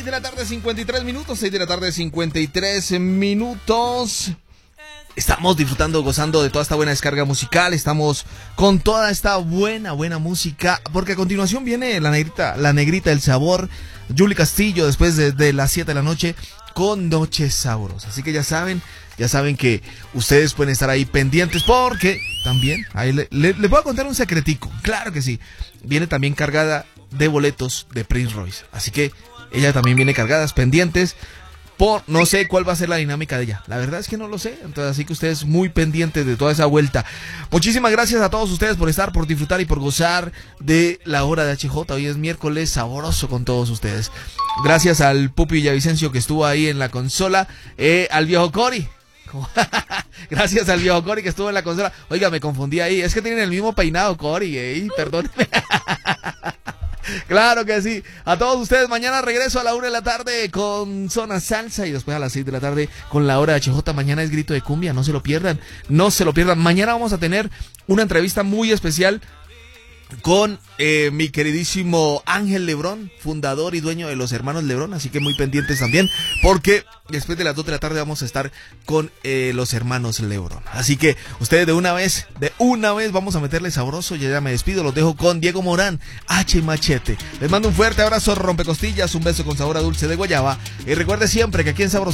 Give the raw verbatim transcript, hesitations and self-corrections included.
seis de la tarde, cincuenta y tres minutos. seis de la tarde, cincuenta y tres minutos. Estamos disfrutando, gozando de toda esta buena descarga musical. Estamos con toda esta buena, buena música. Porque a continuación viene la negrita, la negrita del sabor, Julie Castillo, después de, de las siete de la noche, con Noches Sabrosas. Así que ya saben, ya saben que ustedes pueden estar ahí pendientes, porque también, ahí le, le, le voy a contar un secretico. Claro que sí. Viene también cargada de boletos de Prince Royce. Así que ella también viene cargada, pendientes. Por, no sé cuál va a ser la dinámica de ella. La verdad es que no lo sé. Entonces, así que ustedes muy pendientes de toda esa vuelta. Muchísimas gracias a todos ustedes por estar, por disfrutar y por gozar de la hora de H J. Hoy es miércoles sabroso con todos ustedes. Gracias al Pupi Villavicencio que estuvo ahí en la consola. Eh, al viejo Cori. Gracias al viejo Cori que estuvo en la consola. Oiga, me confundí ahí. Es que tienen el mismo peinado, Cori. Eh, perdónenme. Claro que sí. A todos ustedes, mañana regreso a la una de la tarde con Zona Salsa y después a las seis de la tarde con la hora de H J. Mañana es Grito de Cumbia, no se lo pierdan, no se lo pierdan. Mañana vamos a tener una entrevista muy especial con eh, mi queridísimo Ángel Lebrón, fundador y dueño de los Hermanos Lebrón, así que muy pendientes también, porque después de las dos de la tarde vamos a estar con eh, los Hermanos Lebrón. Así que ustedes de una vez, de una vez vamos a meterle sabroso. Yo ya me despido, los dejo con Diego Morán, H Machete. Les mando un fuerte abrazo, rompecostillas, un beso con sabor a dulce de guayaba, y recuerde siempre que aquí en Sabroso